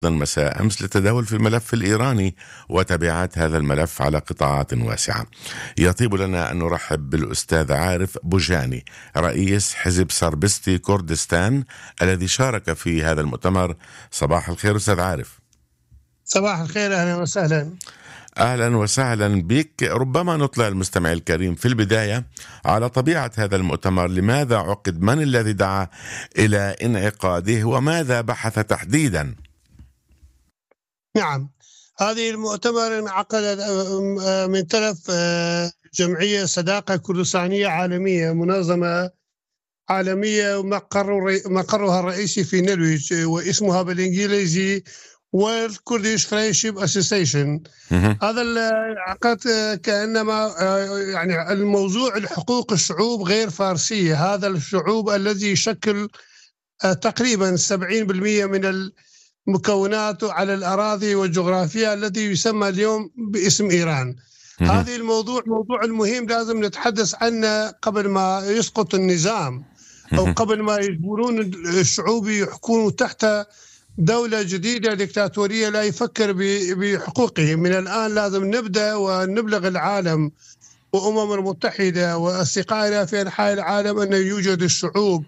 مساء أمس للتداول في الملف الإيراني وتبعات هذا الملف على قطاعات واسعة. يطيب لنا أن نرحب بالأستاذ عارف بوجاني رئيس حزب سربستي كردستان الذي شارك في هذا المؤتمر. صباح الخير أستاذ عارف. صباح الخير، أهلا وسهلا. أهلا وسهلا بك. ربما نطلع المستمع الكريم في البداية على طبيعة هذا المؤتمر، لماذا عقد، من الذي دعا إلى انعقاده، وماذا بحث تحديدا؟ نعم، هذه المؤتمر انعقد من طرف جمعية صداقة كردستانية عالمية، منظمة عالمية مقرها الرئيسي في النرويج، واسمها بالإنجليزي World Kurdish Friendship Association. هذا العقد كأنما يعني الموضوع حقوق الشعوب غير فارسية، هذا الشعوب الذي يشكل تقريبا 70% من المكونات على الأراضي والجغرافيا التي يسمى اليوم باسم إيران. هذه الموضوع موضوع المهم، لازم نتحدث عنه قبل ما يسقط النظام، أو قبل ما يجبرون الشعوب يحكموا تحت دولة جديدة ديكتاتورية لا يفكر بحقوقهم. من الآن لازم نبدأ ونبلغ العالم وأمم المتحدة وأصدقائنا في أنحاء العالم أن يوجد الشعوب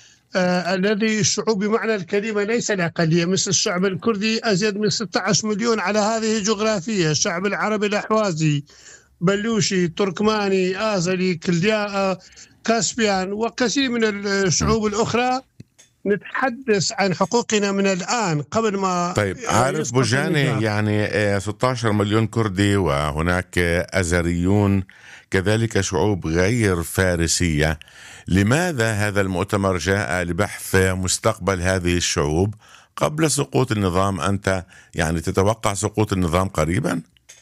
الذي الشعوب بمعنى الكلمة ليس الأقلية، مثل الشعب الكردي أزيد من 16 مليون على هذه الجغرافية، الشعب العربي الأحوازي، بلوشي، تركماني، آزري، كلدياء، كاسبيان، وكثير من الشعوب الأخرى. نتحدث عن حقوقنا من الآن قبل ما. طيب عارف بوجاني، يعني 16 مليون كردي، وهناك أزريون، كذلك شعوب غير فارسية. لماذا هذا المؤتمر جاء لبحث مستقبل هذه الشعوب قبل سقوط النظام؟ أنت يعني تتوقع سقوط النظام قريبا؟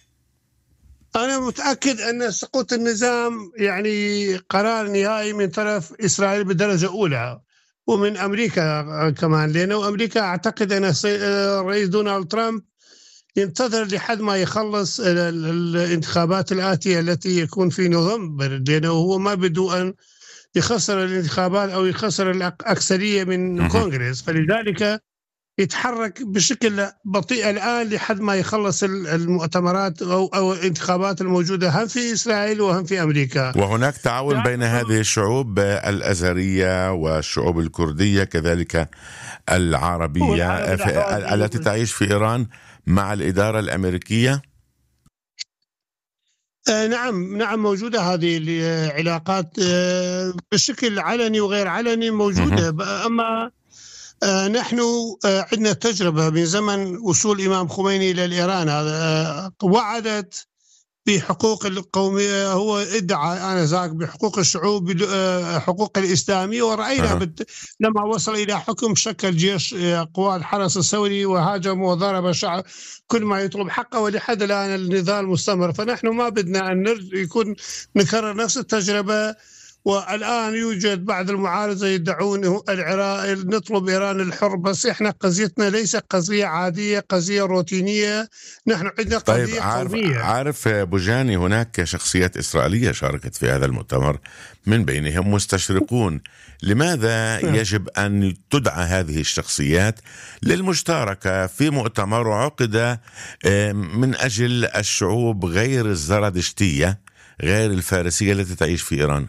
أنا متأكد أن سقوط النظام يعني قرار نهائي من طرف إسرائيل بدرجة أولى، ومن أمريكا كمان، لأنه أمريكا أعتقد أن الرئيس دونالد ترامب ينتظر لحد ما يخلص الانتخابات الآتية التي يكون في نوفمبر، لأنه هو ما بده أن يخسر الانتخابات أو يخسر الأكثرية من الكونغرس، فلذلك يتحرك بشكل بطيء الآن لحد ما يخلص المؤتمرات أو الانتخابات الموجودة هم في إسرائيل وهم في أمريكا. وهناك تعاون بين هذه الشعوب الأزرية والشعوب الكردية كذلك العربية التي تعيش في إيران مع الإدارة الأمريكية. نعم موجودة هذه العلاقات بشكل علني وغير علني موجودة. أما نحن عندنا تجربة من زمن وصول الإمام خميني إلى الإيران، وعدت بحقوق القومية، هو ادعى آنذاك بحقوق الشعوب، حقوق الإسلامية، ورأينا لما وصل إلى حكم شكل جيش قوات الحرس الثوري وهاجم وضرب شعب كل ما يطلب حقه، ولحد الآن النضال مستمر. فنحن ما بدنا أن نكرر نفس التجربة. والآن يوجد بعض المعارضة يدعون نطلب إيران الحر، بس إحنا قضيتنا ليست قضية عادية، قضية روتينية. نحن عندنا قضية قومية. عارف بوجاني، هناك شخصيات إسرائيلية شاركت في هذا المؤتمر، من بينهم مستشرقون. لماذا يجب أن تدعى هذه الشخصيات للمشاركة في مؤتمر عقد من أجل الشعوب غير الزرادشتية غير الفارسية التي تعيش في إيران؟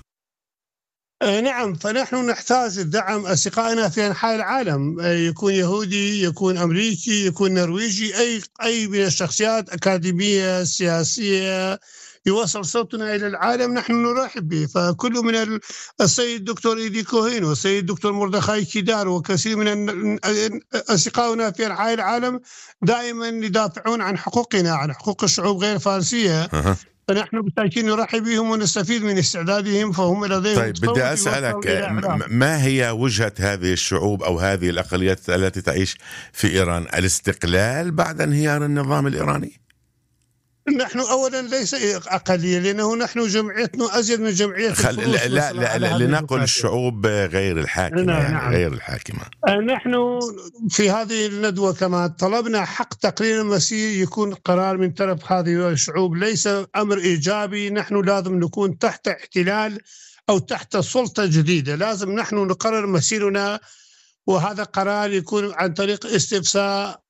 نعم، فنحن نحتاج الدعم أصدقائنا في أنحاء العالم، يكون يهودي، يكون أمريكي، يكون نرويجي، أي من الشخصيات أكاديمية سياسية يوصل صوتنا إلى العالم نحن نرحب به. فكل من السيد الدكتور إيدي كوهين والسيد الدكتور مردخاي كيدار وكثير من أصدقائنا في أنحاء العالم دائما يدافعون عن حقوقنا، عن حقوق الشعوب غير الفارسية. فنحن بالتأكيد نرحب بهم ونستفيد من استعدادهم، فهم لديهم. طيب بدي أسألك، ما هي وجهة هذه الشعوب أو هذه الأقليات التي تعيش في إيران؟ الاستقلال بعد انهيار النظام الإيراني؟ نحن أولا ليس أقلية، لأنه نحن جمعيتنا أزيد من جمعية لا لنقل الشعوب غير الحاكمة. نعم. غير الحاكمة. نحن في هذه الندوة كما طلبنا حق تقرير المسير يكون قرار من طرف هذه الشعوب، ليس أمر إيجابي. نحن لازم نكون تحت احتلال أو تحت سلطة جديدة، لازم نحن نقرر مسيرنا وهذا قرار يكون عن طريق استفساء